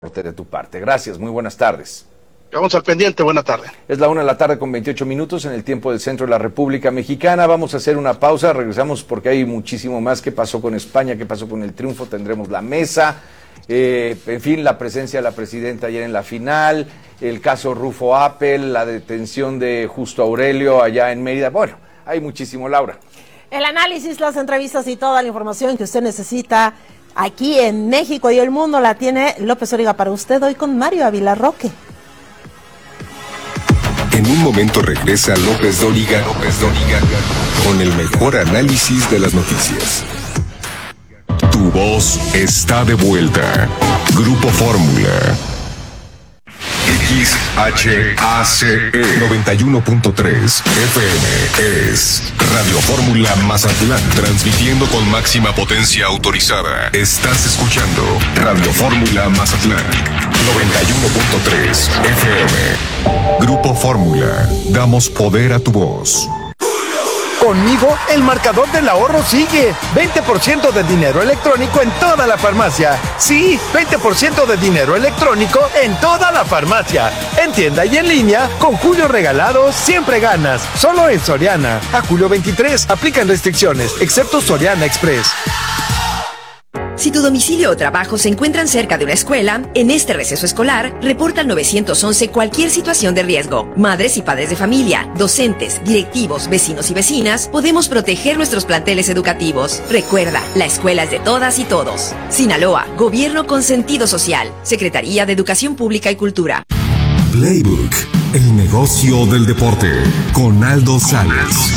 De tu parte. Gracias, muy buenas tardes. Vamos al pendiente, buena tarde. Es la 1:00 con 28 minutos en el tiempo del centro de la República Mexicana. Vamos a hacer una pausa, regresamos porque hay muchísimo más. ¿Qué pasó con España? ¿Qué pasó con el triunfo? Tendremos la mesa, en fin, la presencia de la presidenta ayer en la final, el caso Rufo Apple, la detención de Justo Aurelio allá en Mérida. Bueno, hay muchísimo, Laura. El análisis, las entrevistas y toda la información que usted necesita aquí en México y el mundo la tiene López Dóriga para usted hoy con Mario Ávila Roque. En un momento regresa López Dóriga con el mejor análisis de las noticias. Tu voz está de vuelta. Grupo Fórmula. XHACE 91.3 FM es Radio Fórmula Mazatlán, transmitiendo con máxima potencia autorizada. Estás escuchando Radio Fórmula Mazatlán 91.3 FM. Grupo Fórmula, damos poder a tu voz. Conmigo, el marcador del ahorro sigue. 20% de dinero electrónico en toda la farmacia. Sí, 20% de dinero electrónico en toda la farmacia. En tienda y en línea, con Julio Regalado siempre ganas. Solo en Soriana. A julio 23, aplican restricciones, excepto Soriana Express. Si tu domicilio o trabajo se encuentran cerca de una escuela, en este receso escolar, reporta al 911 cualquier situación de riesgo. Madres y padres de familia, docentes, directivos, vecinos y vecinas, podemos proteger nuestros planteles educativos. Recuerda, la escuela es de todas y todos. Sinaloa, Gobierno con sentido social. Secretaría de Educación Pública y Cultura. Playbook, el negocio del deporte, con Aldo Sales.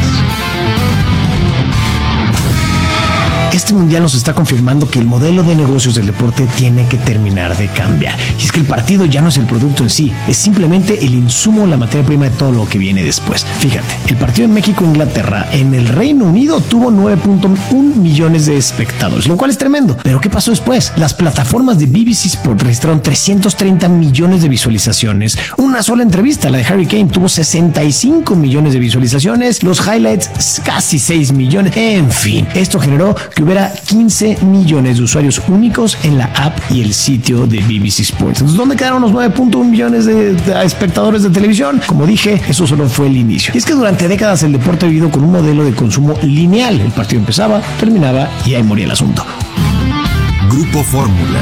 Este mundial nos está confirmando que el modelo de negocios del deporte tiene que terminar de cambiar. Y es que el partido ya no es el producto en sí, es simplemente el insumo, la materia prima de todo lo que viene después. Fíjate, el partido en México-Inglaterra en el Reino Unido tuvo 9.1 millones de espectadores, lo cual es tremendo. Pero ¿qué pasó después? Las plataformas de BBC Sport registraron 330 millones de visualizaciones. Una sola entrevista, la de Harry Kane, tuvo 65 millones de visualizaciones. Los highlights, casi 6 millones. En fin, esto generó que hubiera 15 millones de usuarios únicos en la app y el sitio de BBC Sports. Entonces, ¿dónde quedaron los 9.1 millones de espectadores de televisión? Como dije, eso solo fue el inicio. Y es que durante décadas el deporte ha vivido con un modelo de consumo lineal. El partido empezaba, terminaba y ahí moría el asunto. Grupo Fórmula.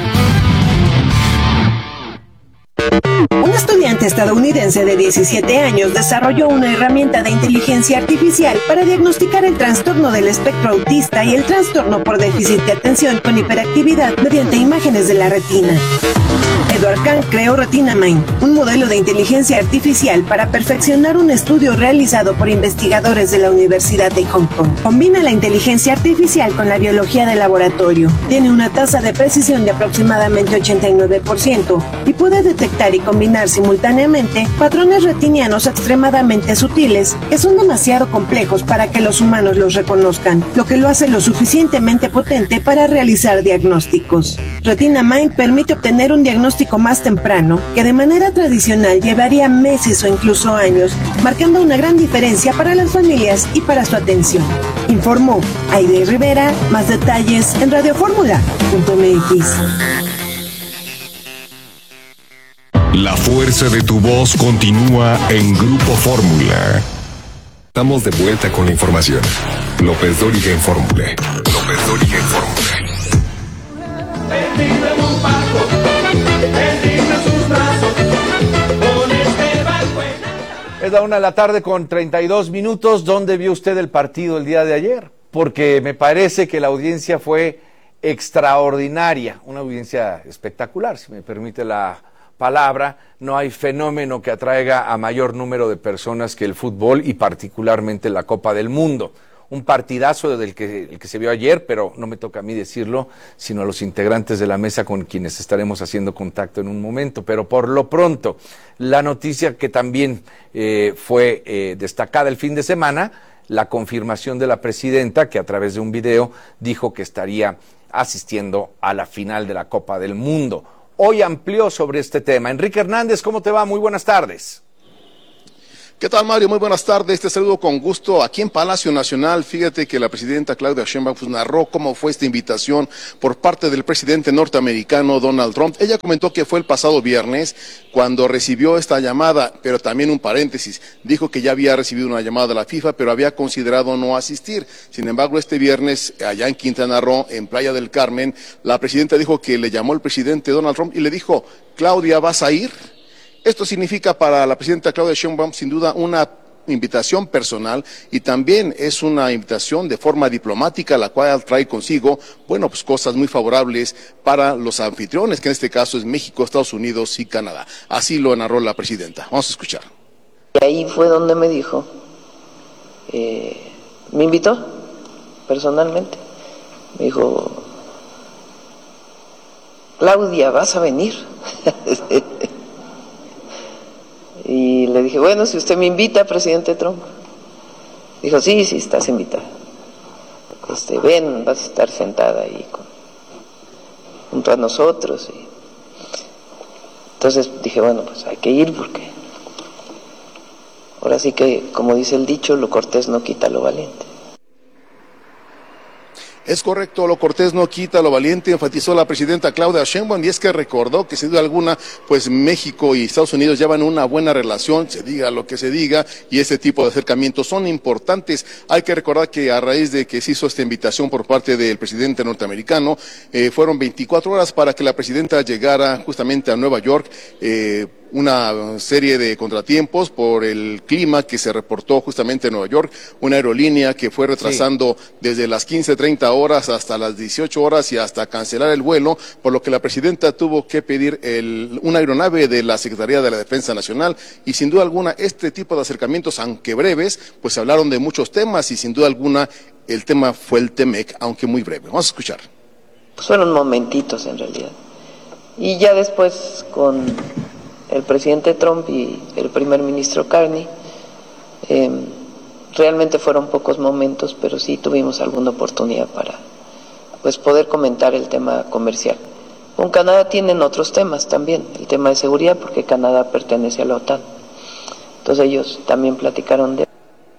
Un estudiante estadounidense de 17 años desarrolló una herramienta de inteligencia artificial para diagnosticar el trastorno del espectro autista y el trastorno por déficit de atención con hiperactividad mediante imágenes de la retina. Edward Kang creó RetinaMind, un modelo de inteligencia artificial para perfeccionar un estudio realizado por investigadores de la Universidad de Hong Kong. Combina la inteligencia artificial con la biología de laboratorio. Tiene una tasa de precisión de aproximadamente 89% y puede detectar y combinar simultáneamente patrones retinianos extremadamente sutiles que son demasiado complejos para que los humanos los reconozcan, lo que lo hace lo suficientemente potente para realizar diagnósticos. RetinaMind permite obtener un diagnóstico más temprano que de manera tradicional llevaría meses o incluso años, marcando una gran diferencia para las familias y para su atención. Informó Aide Rivera. Más detalles en radioformula.mx. La fuerza de tu voz continúa en Grupo Fórmula. Estamos de vuelta con la información. López Dóriga en Fórmula. López Dóriga en Fórmula. Es la 1:00 con 32 minutos. ¿Dónde vio usted el partido el día de ayer? Porque me parece que la audiencia fue extraordinaria, una audiencia espectacular, si me permite la palabra. No hay fenómeno que atraiga a mayor número de personas que el fútbol y particularmente la Copa del Mundo. Un partidazo del que el que se vio ayer, pero no me toca a mí decirlo, sino a los integrantes de la mesa con quienes estaremos haciendo contacto en un momento. Pero por lo pronto, la noticia que también fue destacada el fin de semana, la confirmación de la presidenta, que a través de un video dijo que estaría asistiendo a la final de la Copa del Mundo. Hoy amplió sobre este tema. Enrique Hernández, ¿cómo te va? Muy buenas tardes. ¿Qué tal, Mario? Muy buenas tardes. Te saludo con gusto aquí en Palacio Nacional. Fíjate que la presidenta Claudia Sheinbaum narró cómo fue esta invitación por parte del presidente norteamericano Donald Trump. Ella comentó que fue el pasado viernes cuando recibió esta llamada, pero también un paréntesis. Dijo que ya había recibido una llamada de la FIFA, pero había considerado no asistir. Sin embargo, este viernes, allá en Quintana Roo, en Playa del Carmen, la presidenta dijo que le llamó el presidente Donald Trump y le dijo: Claudia, ¿vas a ir? Esto significa para la presidenta Claudia Sheinbaum sin duda una invitación personal y también es una invitación de forma diplomática, la cual trae consigo, bueno, pues cosas muy favorables para los anfitriones, que en este caso es México, Estados Unidos y Canadá. Así lo narró la presidenta. Vamos a escuchar. Y ahí fue donde me dijo, me invitó personalmente, me dijo: Claudia, ¿vas a venir? Y le dije: bueno, si usted me invita, presidente Trump. Dijo: sí, estás invitada. Ven, vas a estar sentada ahí junto a nosotros. Y entonces dije: bueno, pues hay que ir, porque ahora sí que, como dice el dicho, lo cortés no quita lo valiente. Es correcto, lo cortés no quita lo valiente, enfatizó la presidenta Claudia Sheinbaum, y es que recordó que sin duda alguna, pues México y Estados Unidos llevan una buena relación, se diga lo que se diga, y este tipo de acercamientos son importantes. Hay que recordar que a raíz de que se hizo esta invitación por parte del presidente norteamericano, fueron 24 horas para que la presidenta llegara justamente a Nueva York, una serie de contratiempos por el clima que se reportó justamente en Nueva York, una aerolínea que fue retrasando desde las 15:30 horas hasta las 18 horas y hasta cancelar el vuelo, por lo que la presidenta tuvo que pedir una aeronave de la Secretaría de la Defensa Nacional, y sin duda alguna este tipo de acercamientos, aunque breves, pues hablaron de muchos temas, y sin duda alguna el tema fue el TEMEC, aunque muy breve. Vamos a escuchar. Pues fueron momentitos en realidad, y ya después con el presidente Trump y el primer ministro Carney, realmente fueron pocos momentos, pero sí tuvimos alguna oportunidad para pues poder comentar el tema comercial. Con Canadá tienen otros temas también, el tema de seguridad, porque Canadá pertenece a la OTAN. Entonces ellos también platicaron de...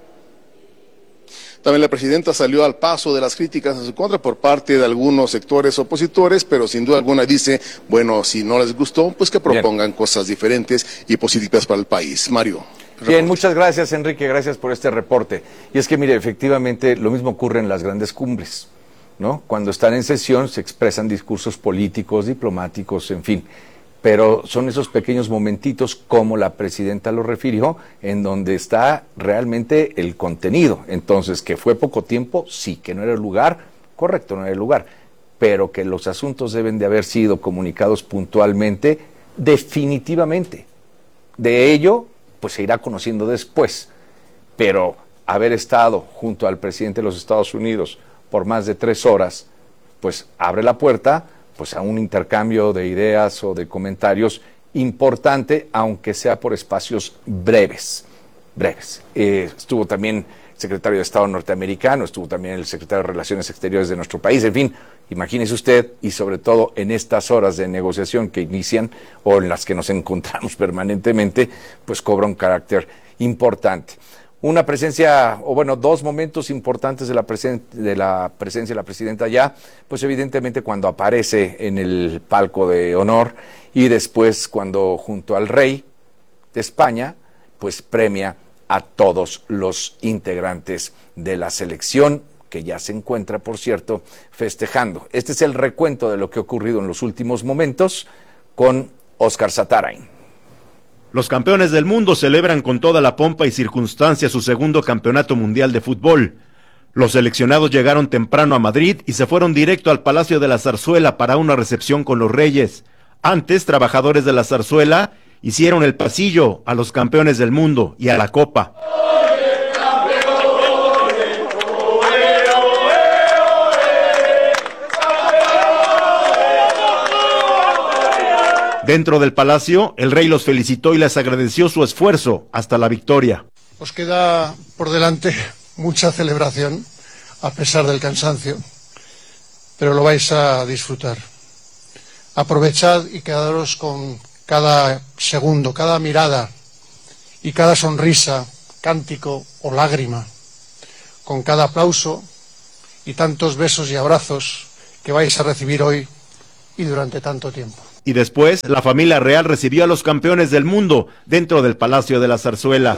También la presidenta salió al paso de las críticas en su contra por parte de algunos sectores opositores, pero sin duda alguna dice, bueno, si no les gustó, pues que propongan cosas diferentes y positivas para el país. Mario. Bien, muchas gracias, Enrique, gracias por este reporte. Y es que, mire, efectivamente, lo mismo ocurre en las grandes cumbres, ¿no? Cuando están en sesión se expresan discursos políticos, diplomáticos, en fin. Pero son esos pequeños momentitos, como la presidenta lo refirió, en donde está realmente el contenido. Entonces, que fue poco tiempo, sí, que no era el lugar, correcto, no era el lugar, pero que los asuntos deben de haber sido comunicados puntualmente, definitivamente. De ello, pues se irá conociendo después, pero haber estado junto al presidente de los Estados Unidos por más de 3 horas, pues abre la puerta pues a un intercambio de ideas o de comentarios importante, aunque sea por espacios breves. Estuvo también el secretario de Estado norteamericano, estuvo también el secretario de Relaciones Exteriores de nuestro país, en fin, imagínese usted, y sobre todo en estas horas de negociación que inician o en las que nos encontramos permanentemente, pues cobra un carácter importante. Una presencia, o bueno, 2 momentos importantes de la presencia de la presidenta ya, pues evidentemente cuando aparece en el palco de honor y después cuando junto al rey de España, pues premia a todos los integrantes de la selección, que ya se encuentra, por cierto, festejando. Este es el recuento de lo que ha ocurrido en los últimos momentos con Óscar Satarain. Los campeones del mundo celebran con toda la pompa y circunstancia su segundo campeonato mundial de fútbol. Los seleccionados llegaron temprano a Madrid y se fueron directo al Palacio de la Zarzuela para una recepción con los reyes. Antes, trabajadores de la Zarzuela hicieron el pasillo a los campeones del mundo y a la copa. Dentro del palacio, el rey los felicitó y les agradeció su esfuerzo hasta la victoria. Os queda por delante mucha celebración, a pesar del cansancio, pero lo vais a disfrutar. Aprovechad y quedaros con cada segundo, cada mirada y cada sonrisa cántico o lágrima, con cada aplauso y tantos besos y abrazos que vais a recibir hoy y durante tanto tiempo. Y después, la familia real recibió a los campeones del mundo dentro del Palacio de la Zarzuela.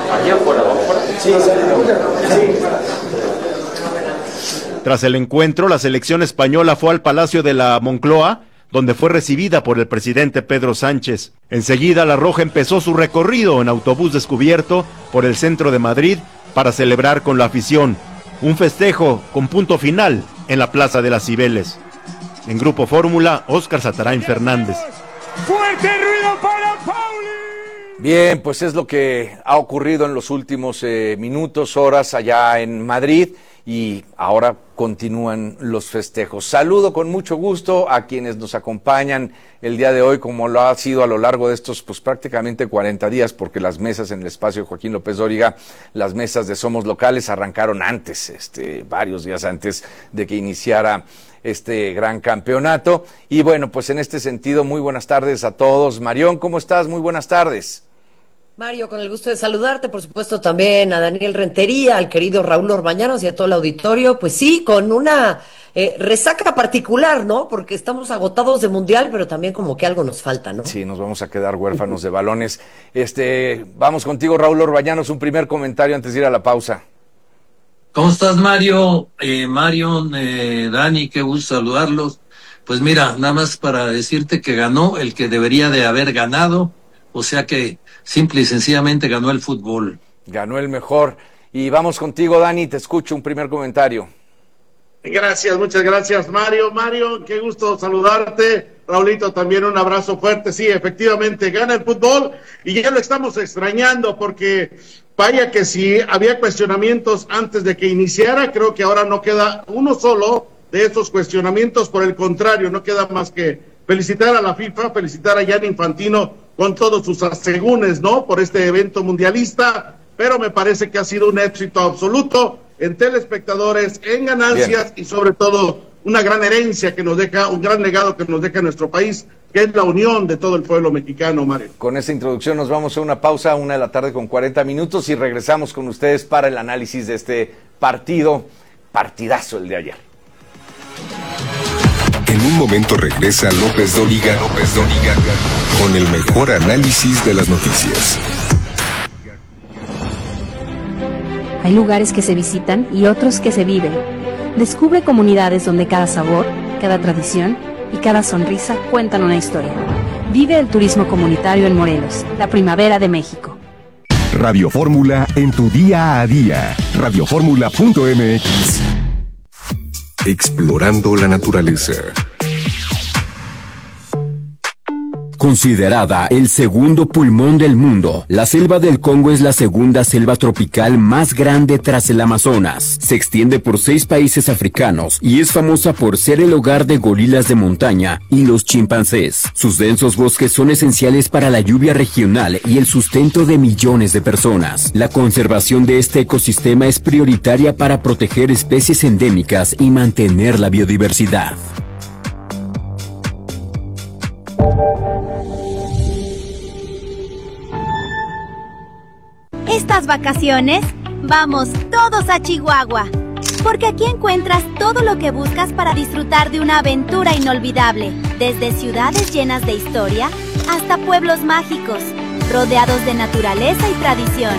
Tras el encuentro, la selección española fue al Palacio de la Moncloa, donde fue recibida por el presidente Pedro Sánchez. Enseguida, la Roja empezó su recorrido en autobús descubierto por el centro de Madrid para celebrar con la afición un festejo con punto final en la Plaza de las Cibeles. En Grupo Fórmula, Óscar Satarain Fernández. ¡Fuerte ruido para Pauli! Bien, pues es lo que ha ocurrido en los últimos minutos, horas allá en Madrid, y ahora continúan los festejos. Saludo con mucho gusto a quienes nos acompañan el día de hoy, como lo ha sido a lo largo de estos pues prácticamente 40 días, porque las mesas en el espacio de Joaquín López Dóriga, las mesas de Somos Locales arrancaron antes, varios días antes de que iniciara este gran campeonato. Y bueno, pues en este sentido, muy buenas tardes a todos. Marión, ¿cómo estás? Muy buenas tardes. Mario, con el gusto de saludarte, por supuesto también a Daniel Rentería, al querido Raúl Orbañanos y a todo el auditorio. Pues sí, con una resaca particular, ¿no? Porque estamos agotados de mundial, pero también como que algo nos falta, ¿no? Sí, nos vamos a quedar huérfanos de balones. Vamos contigo, Raúl Orbañanos, un primer comentario antes de ir a la pausa. ¿Cómo estás, Mario? Marion, Dani, qué gusto saludarlos. Pues mira, nada más para decirte que ganó el que debería de haber ganado, o sea que simple y sencillamente ganó el fútbol. Ganó el mejor. Y vamos contigo, Dani, te escucho un primer comentario. Gracias, muchas gracias, Mario. Mario, qué gusto saludarte. Raulito, también un abrazo fuerte. Sí, efectivamente, gana el fútbol y ya lo estamos extrañando porque vaya que si había cuestionamientos antes de que iniciara, creo que ahora no queda uno solo de estos cuestionamientos. Por el contrario, no queda más que felicitar a la FIFA, felicitar a Gianni Infantino con todos sus asegúnes, ¿no? Por este evento mundialista, pero me parece que ha sido un éxito absoluto en telespectadores, en ganancias. Bien. Y sobre todo una gran herencia que nos deja, un gran legado que nos deja nuestro país, que es la unión de todo el pueblo mexicano, Mario. Con esta introducción nos vamos a una pausa, 1:40 p.m, y regresamos con ustedes para el análisis de este partidazo el de ayer. En un momento regresa López Dóriga con el mejor análisis de las noticias. Hay lugares que se visitan y otros que se viven. Descubre comunidades donde cada sabor, cada tradición y cada sonrisa cuentan una historia. Vive el turismo comunitario en Morelos, la primavera de México. Radio Fórmula en tu día a día. Radioformula.mx. Explorando la naturaleza. Considerada el segundo pulmón del mundo, la selva del Congo es la segunda selva tropical más grande tras el Amazonas. Se extiende por 6 países africanos y es famosa por ser el hogar de gorilas de montaña y los chimpancés. Sus densos bosques son esenciales para la lluvia regional y el sustento de millones de personas. La conservación de este ecosistema es prioritaria para proteger especies endémicas y mantener la biodiversidad. Estas vacaciones, vamos todos a Chihuahua, porque aquí encuentras todo lo que buscas para disfrutar de una aventura inolvidable, desde ciudades llenas de historia hasta pueblos mágicos, rodeados de naturaleza y tradición.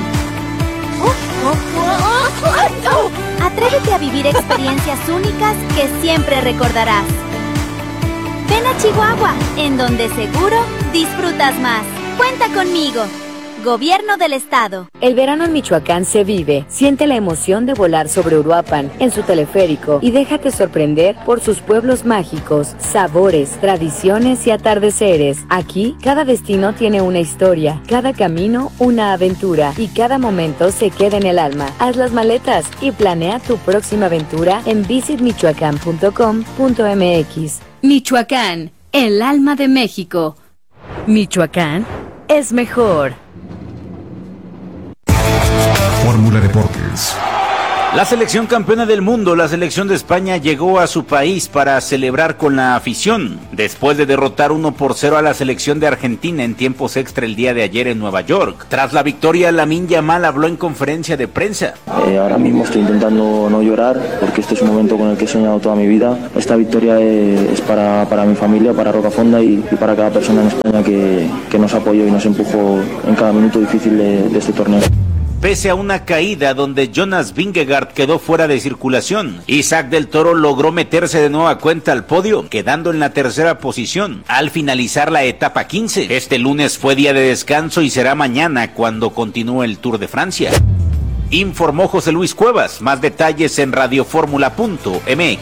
Atrévete a vivir experiencias únicas que siempre recordarás. Ven a Chihuahua, en donde seguro disfrutas más. Cuenta conmigo. Gobierno del Estado. El verano en Michoacán se vive. Siente la emoción de volar sobre Uruapan en su teleférico y déjate sorprender por sus pueblos mágicos, sabores, tradiciones y atardeceres. Aquí, cada destino tiene una historia, cada camino una aventura y cada momento se queda en el alma. Haz las maletas y planea tu próxima aventura en visitmichoacán.com.mx. Michoacán, el alma de México. Michoacán es mejor. Fórmula Deportes. La selección campeona del mundo, la selección de España, llegó a su país para celebrar con la afición, después de derrotar 1-0 a la selección de Argentina en tiempos extra el día de ayer en Nueva York. Tras la victoria, Lamine Yamal habló en conferencia de prensa. Ahora mismo estoy intentando no llorar, porque este es un momento con el que he soñado toda mi vida. Esta victoria es para mi familia, para Rocafonda y para cada persona en España que nos apoyó y nos empujó en cada minuto difícil de este torneo. Pese a una caída donde Jonas Vingegaard quedó fuera de circulación, Isaac del Toro logró meterse de nueva cuenta al podio, quedando en la tercera posición al finalizar la etapa 15. Este lunes fue día de descanso y será mañana cuando continúe el Tour de Francia. Informó José Luis Cuevas. Más detalles en radioformula.mx.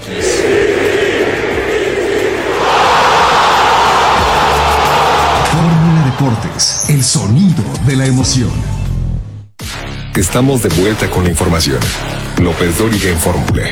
Fórmula Deportes, el sonido de la emoción. Estamos de vuelta con la información. López Dóriga en Fórmula.